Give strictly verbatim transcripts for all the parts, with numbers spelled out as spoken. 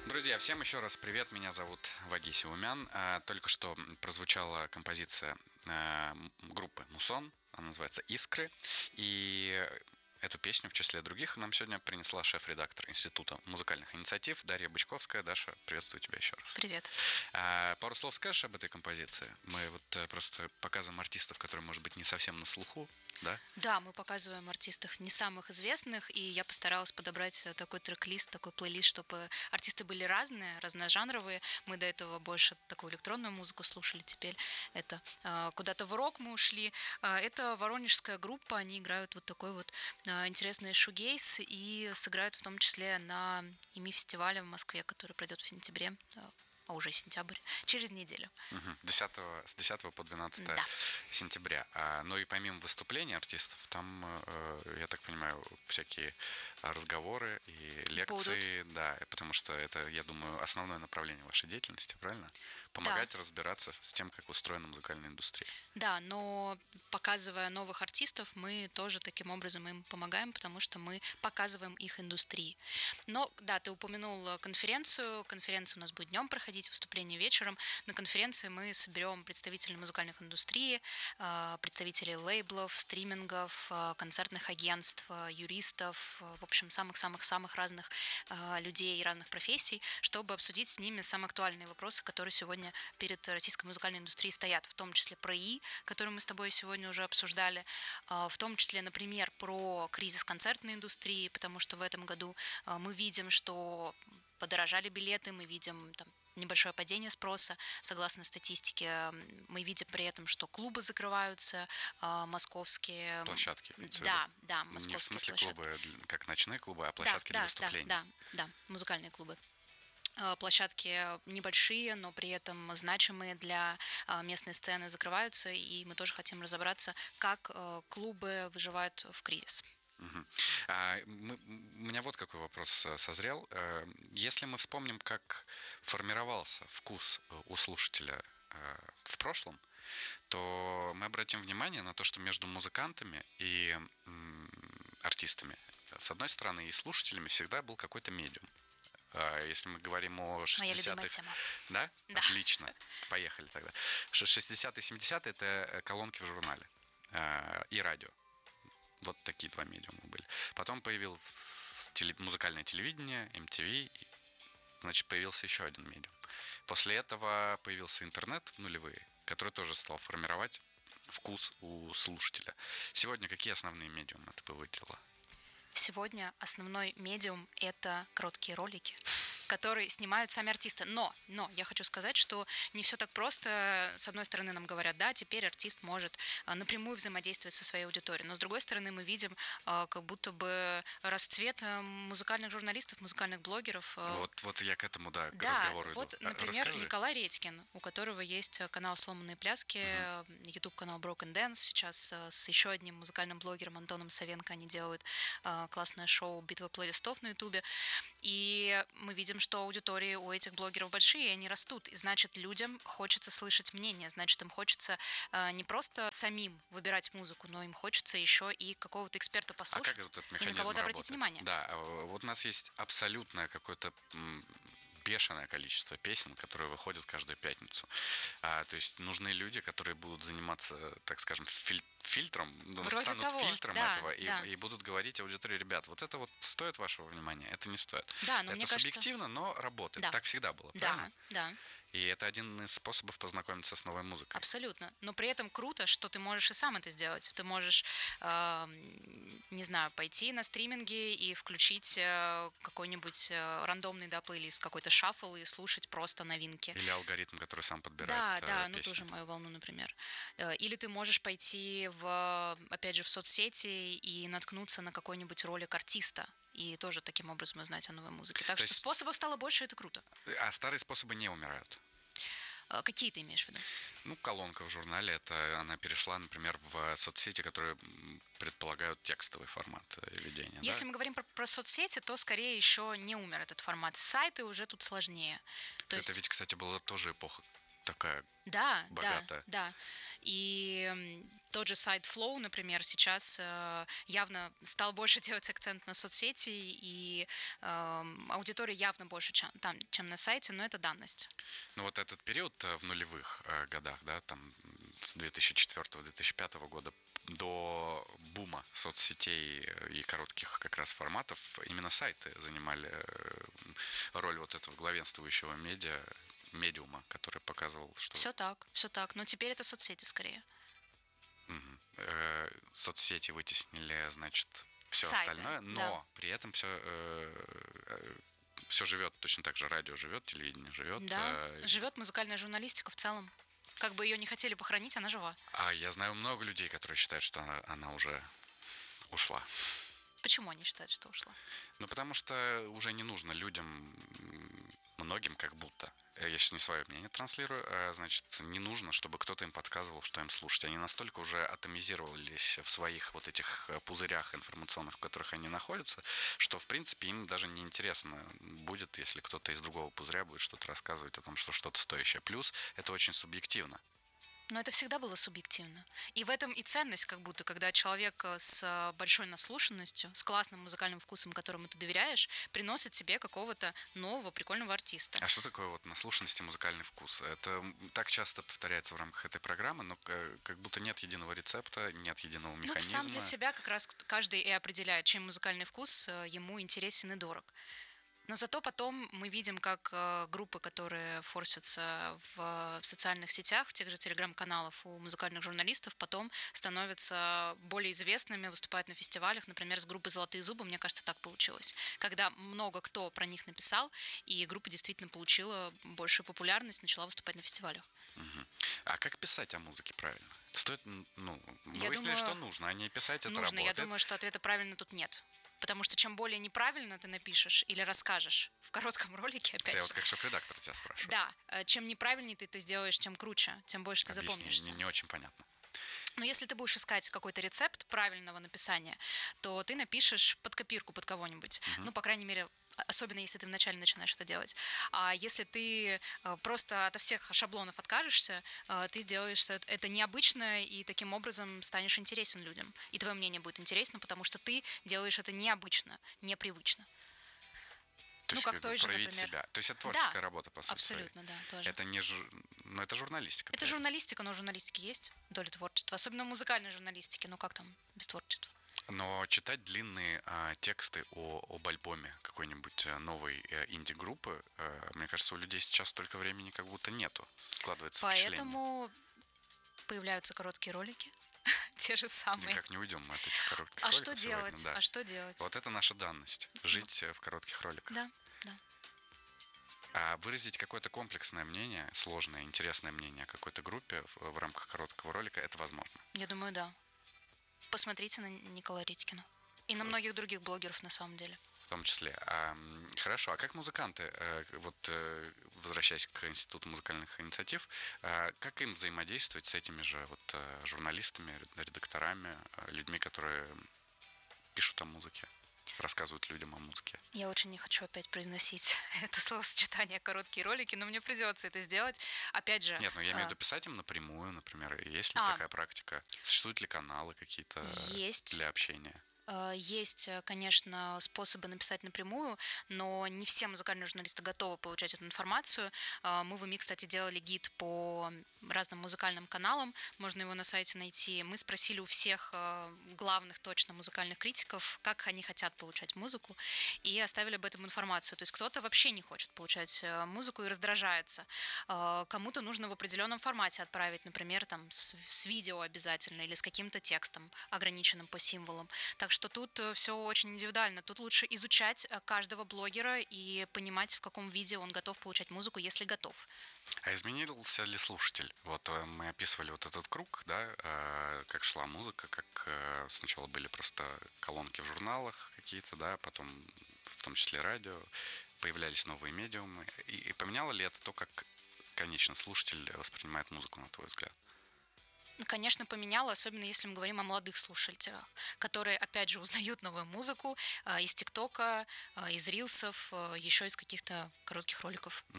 Друзья, всем еще раз привет, меня зовут Вагиси Умян. Только что прозвучала композиция группы Мусон, она называется «Искры», и эту песню в числе других нам сегодня принесла шеф-редактор Института музыкальных инициатив Дарья Бычковская. Даша, приветствую тебя еще раз. Привет. Пару слов скажешь об этой композиции? Мы вот просто показываем артистов, которые, может быть, не совсем на слуху. Да? Да, мы показываем артистов не самых известных, и я постаралась подобрать такой трек-лист, такой плейлист, чтобы артисты были разные, разножанровые. Мы до этого больше такую электронную музыку слушали, теперь это э, куда-то в рок мы ушли. Э, это воронежская группа, они играют вот такой вот э, интересный шугейс и сыграют в том числе на ИМИ-фестивале в Москве, который пройдет в сентябре. А уже сентябрь, через неделю. Угу. десятого, с десятого по двенадцатое да. сентября. А, ну и помимо выступлений артистов, там, э, я так понимаю, всякие разговоры и лекции. Будут. Да, потому что это, я думаю, основное направление вашей деятельности, правильно? Помогать да. разбираться с тем, как устроена музыкальная индустрия. Да, но показывая новых артистов, мы тоже таким образом им помогаем, потому что мы показываем их индустрии. Но, да, ты упомянул конференцию. Конференция у нас будет днем проходить, выступление вечером. На конференции мы соберем представителей музыкальных индустрий, представителей лейблов, стримингов, концертных агентств, юристов, в общем, самых-самых-самых разных людей и разных профессий, чтобы обсудить с ними самые актуальные вопросы, которые сегодня перед российской музыкальной индустрией стоят, в том числе про ИИ, который мы с тобой сегодня уже обсуждали, в том числе, например, про кризис концертной индустрии, потому что в этом году мы видим, что подорожали билеты, мы видим там небольшое падение спроса, согласно статистике. Мы видим при этом, что клубы закрываются, московские... Площадки. Да, да, московские Не в смысле площадки. клубы, как ночные клубы, а площадки да, для выступлений. Да, да, да, музыкальные клубы. Площадки небольшие, но при этом значимые для местной сцены закрываются, и мы тоже хотим разобраться, как клубы выживают в кризис. Угу. А, мы, у меня вот какой вопрос созрел. Если мы вспомним, как формировался вкус у слушателя в прошлом, то мы обратим внимание на то, что между музыкантами и артистами, с одной стороны, и слушателями всегда был какой-то медиум. Если мы говорим о шестидесятых... Моя любимая тема. Да? Да. Отлично. Поехали тогда. шестидесятые, семидесятые – это колонки в журнале и радио. Вот такие два медиума были. Потом появилось теле... музыкальное телевидение, эм ти ви. Значит, появился еще один медиум. После этого появился интернет в нулевые, который тоже стал формировать вкус у слушателя. Сегодня какие основные медиумы ты бы выделила? Сегодня основной медиум – это короткие ролики, которые снимают сами артисты. Но, но я хочу сказать, что не все так просто. С одной стороны, нам говорят, да, теперь артист может напрямую взаимодействовать со своей аудиторией. Но с другой стороны, мы видим как будто бы расцвет музыкальных журналистов, музыкальных блогеров. Вот, вот я к этому, да, к да, разговору вот, иду. например, Расскажи. Николай Редькин, у которого есть канал «Сломанные пляски», uh-huh. YouTube-канал Broken Dance. Сейчас с еще одним музыкальным блогером Антоном Савенко они делают классное шоу «Битва плейлистов» на YouTube. И мы видим, что аудитории у этих блогеров большие, и они растут. И значит, людям хочется слышать мнение, значит, им хочется э, не просто самим выбирать музыку, но им хочется еще и какого-то эксперта послушать, а как этот и механизм на кого-то работает? обратить внимание. Да, вот у нас есть абсолютное какое-то бешеное количество песен, которые выходят каждую пятницу. А, то есть нужны люди, которые будут заниматься, так скажем, фильтром, фильтром, станут того. фильтром да, этого да. и, и будут говорить аудитории, ребят, вот это вот стоит вашего внимания, это не стоит. Да, но это мне субъективно, кажется... но работает. Да. Так всегда было, да, правильно? Да, И это один из способов познакомиться с новой музыкой. Абсолютно. Но при этом круто, что ты можешь и сам это сделать. Ты можешь, э, не знаю, пойти на стриминги и включить э, какой-нибудь э, рандомный, да, плейлист, какой-то шаффл и слушать просто новинки. Или алгоритм, который сам подбирает Да, э, да, песни. ну тоже мою волну, например. Или ты можешь пойти в, опять же, в соцсети и наткнуться на какой-нибудь ролик артиста. И тоже таким образом узнать о новой музыке. Так То что есть... способов стало больше, это круто. А старые способы не умирают? Какие ты имеешь в виду? Ну, колонка в журнале, это она перешла, например, в соцсети, которые предполагают текстовый формат ведения. Если да? мы говорим про, про соцсети, то скорее еще не умер этот формат. Сайты уже тут сложнее. То это есть... ведь, кстати, была тоже эпоха такая Да, богатая. да, да. И м, тот же сайт Flow, например, сейчас э, явно стал больше делать акцент на соцсети, и эм, аудитория явно больше чем, там, чем на сайте, но это данность. Ну вот этот период э, в нулевых э, годах, да, там с две тысячи четвёртого - две тысячи пятого года до бума соцсетей и коротких как раз форматов, именно сайты занимали э, роль вот этого главенствующего медиа, медиума, который показывал, что Все так, все так. Но теперь это соцсети скорее. мгм, э, соцсети вытеснили, значит, все Сайты, остальное, но да. при этом все, все живет точно так же, радио живет, телевидение живет. Да, э, живет музыкальная журналистика в целом. Как бы ее не хотели похоронить, она жива. А я знаю много людей, которые считают, что она, она уже ушла. Почему они считают, что ушла? Ну, потому что уже не нужно людям, м, многим как будто. Э, Я сейчас не свое мнение транслирую, а, значит, не нужно, чтобы кто-то им подсказывал, что им слушать. Они настолько уже атомизировались в своих вот этих э, пузырях информационных, в которых они находятся, что, в принципе, им даже не интересно будет, если кто-то из другого пузыря будет что-то рассказывать о том, что что-то стоящее. Плюс это очень субъективно. Но это всегда было субъективно. И в этом и ценность, как будто, когда человек э, с э, большой наслушанностью, с классным музыкальным вкусом, которому ты доверяешь, приносит тебе какого-то нового прикольного артиста. А что такое вот наслушанность и музыкальный вкус? Это м, так часто повторяется в рамках этой программы, но к- как будто нет единого рецепта, нет единого Ну, сам для механизма. себя как раз каждый и определяет, чем музыкальный вкус э, ему интересен и дорог. Но зато потом мы видим, как э, группы, которые форсятся в социальных сетях, в тех же телеграм-каналах у музыкальных журналистов, потом становятся более известными, выступают на фестивалях. Например, с группой «Золотые зубы», мне кажется, так получилось. Когда много кто про них написал, и группа действительно получила большую популярность, начала выступать на фестивалях. Мгм. А как писать о музыке правильно? Стоит, н- ну, мы Я выяснили, думаю, что нужно, а не писать это нужно. Я работает. думаю, что ответа правильно тут нет. Потому что чем более неправильно ты напишешь или расскажешь в коротком ролике, Это опять я же, вот как шеф-редактор тебя спрашиваю. да, э, чем неправильнее ты это сделаешь, тем круче, тем больше ты Объясни, запомнишься. не, не очень понятно. Но если ты будешь искать какой-то рецепт правильного написания, то ты напишешь под копирку, под кого-нибудь. Мгм. Ну, по крайней мере, а- особенно если ты вначале начинаешь это делать. А если ты э, просто ото всех шаблонов откажешься, э, ты сделаешь это это необычно и таким образом станешь интересен людям. И твое мнение будет интересно, потому что ты делаешь это необычно, непривычно. То Ну, есть как как бы той же, проявить например. себя. То есть это Да, творческая работа, по сути своей. абсолютно, да, тоже. Это не жу- ну, это журналистика. Это при этом. журналистика, но в журналистике есть доля творчества. Особенно в музыкальной журналистике. Ну как там без творчества? Но читать длинные а, тексты о, об альбоме какой-нибудь а, новой э, инди-группы, э, мне кажется, у людей сейчас столько времени как будто нету. Складывается впечатление. Поэтому появляются короткие ролики. Те же самые. Никак не уйдем мы от этих коротких А роликов что сегодня, делать? да. А что делать? Вот это наша данность. Жить э, в коротких роликах. Да, да. А выразить какое-то комплексное мнение, сложное, интересное мнение о какой-то группе в, в рамках короткого ролика, это возможно. Я думаю, да. Посмотрите на Николая Редькина. И на многих других блогеров на самом деле. В том числе. А, м, хорошо, а как музыканты, э, вот э, возвращаясь к Институту музыкальных инициатив, э, как им взаимодействовать с этими же вот э, журналистами, ред- редакторами, э, людьми, которые пишут о музыке, рассказывают людям о музыке? Я очень не хочу опять произносить это словосочетание «короткие ролики», но мне придется это сделать. Опять же... Нет, ну я имею в а, виду писать им напрямую, например. Есть ли А. такая практика? Существуют ли каналы какие-то Есть. для общения? Э, Есть, э, конечно, способы написать напрямую, но не все музыкальные журналисты готовы получать эту информацию. Э, Мы в ИМИ, кстати, делали гид по разным музыкальным каналам, можно его на сайте найти. Мы спросили у всех э, главных точно музыкальных критиков, как они хотят получать музыку, и оставили об этом информацию. То есть кто-то вообще не хочет получать э, музыку и раздражается. Э, Кому-то нужно в определенном формате отправить, например, там с, с видео обязательно или с каким-то текстом, ограниченным по символам. Так что тут все очень индивидуально. Тут лучше изучать э, каждого блогера и понимать, в каком виде он готов получать музыку, если готов. А изменился ли слушатель? Вот э, мы описывали вот этот круг, да, э, как шла музыка, как э, сначала были просто колонки в журналах какие-то, да, потом в том числе радио, появлялись новые медиумы. И, и поменяло ли это то, как конечный слушатель воспринимает музыку, на твой взгляд? Конечно, поменяло, особенно если мы говорим о молодых слушателях, которые, опять же, узнают новую музыку э, из ТикТока, э, из рилсов, э, еще из каких-то коротких роликов. Мгм.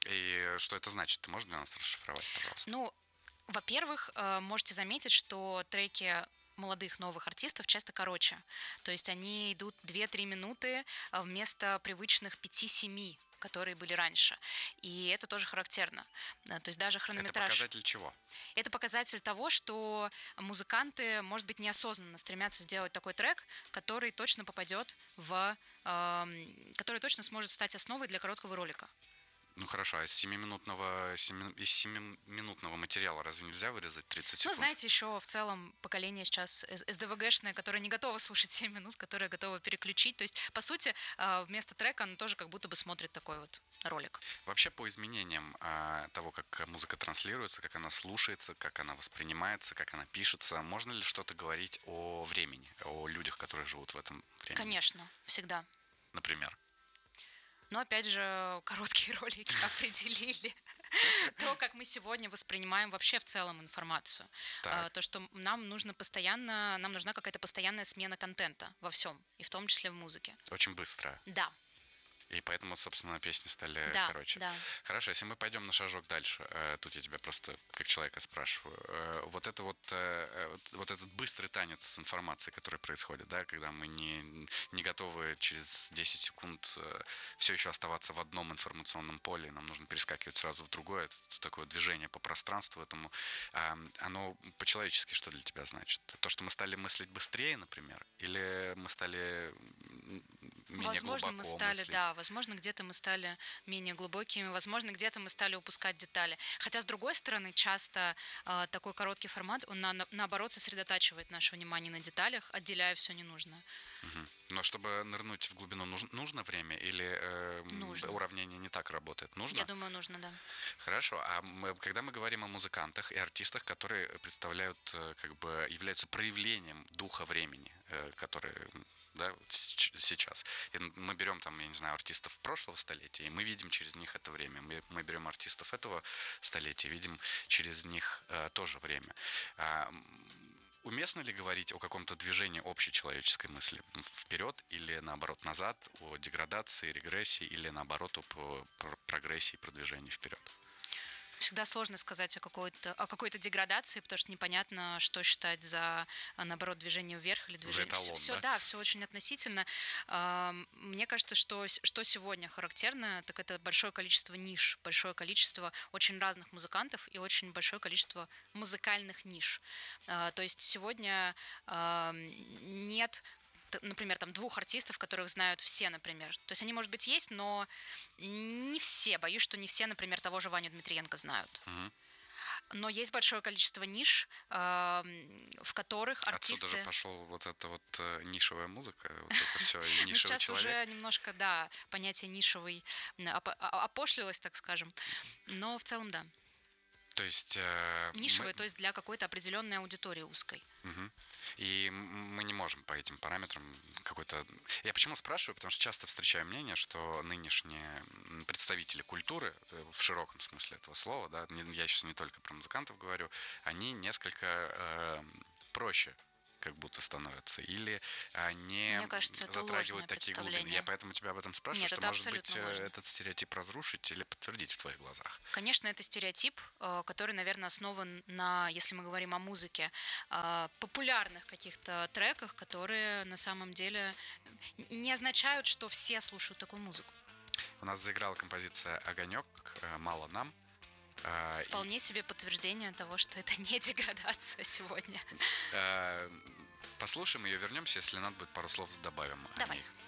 И что это значит? Ты можешь для нас расшифровать, пожалуйста? Ну, во-первых, э, можете заметить, что треки молодых новых артистов часто короче. То есть они идут две-три минуты а, вместо привычных пяти-семи, которые были раньше. И это тоже характерно. Да, то есть даже хронометраж... Это показатель чего? Это показатель того, что музыканты, может быть, неосознанно стремятся сделать такой трек, который точно попадет в... Э, который точно сможет стать основой для короткого ролика. Ну хорошо, а из семиминутного, из семиминутного материала разве нельзя вырезать тридцать секунд? Ну, знаете, еще в целом поколение сейчас эс дэ вэ гэшное, которое не готово слушать семь минут, которое готово переключить. То есть, по сути, вместо трека оно тоже как будто бы смотрит такой вот ролик. Вообще по изменениям того, как музыка транслируется, как она слушается, как она воспринимается, как она пишется, можно ли что-то говорить о времени, о людях, которые живут в этом времени? Конечно, всегда. Например? Но, опять же, короткие ролики определили то, как мы сегодня воспринимаем вообще в целом информацию. Так. То, что нам нужно постоянно, нам нужна какая-то постоянная смена контента во всем, и в том числе в музыке. Очень быстро. Да. И поэтому, собственно, песни стали да, короче. Да. Хорошо, если мы пойдем на шажок дальше, тут я тебя просто как человека спрашиваю. Вот это вот, вот этот быстрый танец с информацией, который происходит, да, когда мы не, не готовы через десять секунд все еще оставаться в одном информационном поле, нам нужно перескакивать сразу в другое, это такое движение по пространству этому. Оно по-человечески что для тебя значит? То, что мы стали мыслить быстрее, например, или мы стали менее возможно, глубоко мы стали, мыслить? да, возможно, где-то мы стали менее глубокими, возможно, где-то мы стали упускать детали. Хотя, с другой стороны, часто э, такой короткий формат, он на, на, наоборот сосредотачивает наше внимание на деталях, отделяя все ненужное. Угу. Но чтобы нырнуть в глубину, нужно, нужно время или э, нужно. Уравнение не так работает? Нужно? Я думаю, нужно, да. Хорошо. А мы, когда мы говорим о музыкантах и артистах, которые представляют, как бы, являются проявлением духа времени, э, которые... Да, сейчас. И мы берем там, я не знаю, артистов прошлого столетия, и мы видим через них это время. Мы, мы берем артистов этого столетия, видим через них э, тоже время. А, уместно ли говорить о каком-то движении общечеловеческой мысли вперед или наоборот назад, о деградации, регрессии или наоборот о прогрессии и продвижении вперед? Всегда сложно сказать о какой-то, о какой-то деградации, потому что непонятно, что считать за, наоборот, движение вверх или движение... За эталон, все, да? да, все очень относительно. Мне кажется, что, что сегодня характерно, так это большое количество ниш, большое количество очень разных музыкантов и очень большое количество музыкальных ниш. То есть сегодня нет... например, там двух артистов, которых знают все, например. То есть они, может быть, есть, но не все. Боюсь, что не все, например, того же Ваню Дмитриенко знают. Угу. Но есть большое количество ниш, э, в которых артисты... Отсюда же пошел вот эта вот э, нишевая музыка, вот это все, и нишевый сейчас человек. Уже немножко, да, понятие нишевый опошлилось, так скажем. Но в целом, да. То есть... Э, Нишевый, мы... то есть для какой-то определенной аудитории узкой. Угу. И мы не можем по этим параметрам какой-то... Я почему спрашиваю? Потому что часто встречаю мнение, что нынешние представители культуры, в широком смысле этого слова, да, я сейчас не только про музыкантов говорю, они несколько э, проще как будто становятся, или не Мне кажется, это затрагивают такие глубины. Я поэтому тебя об этом спрашиваю, Нет, что, это может быть, ложно. Этот стереотип разрушить или подтвердить в твоих глазах. Конечно, это стереотип, который, наверное, основан на, если мы говорим о музыке, популярных каких-то треках, которые на самом деле не означают, что все слушают такую музыку. У нас заиграла композиция «Огонек», «Мало нам». Вполне себе подтверждение того, что это не деградация сегодня. Послушаем ее, вернемся, если надо будет, пару слов добавим. Давай. О ней.